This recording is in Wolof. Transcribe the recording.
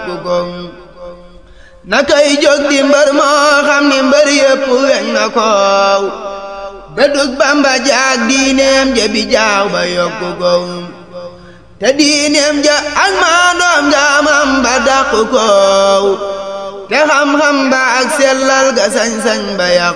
yokku ko nakay jóg di mbër moo xam ni mbër yépp weñ na ko dëddug Bamba jaag diineem ja bi jaaw ba yokku ko te diineem ja ak maandoom jaamam ba dàqu ko te xam-xam ba ak sellal ga sañ-sañ ba yàqu